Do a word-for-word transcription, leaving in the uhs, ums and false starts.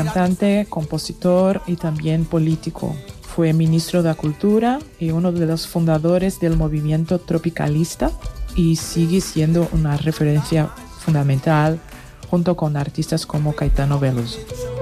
cantante, compositor y también político. Fue ministro de Cultura y uno de los fundadores del movimiento tropicalista y sigue siendo una referencia fundamental junto con artistas como Caetano Veloso.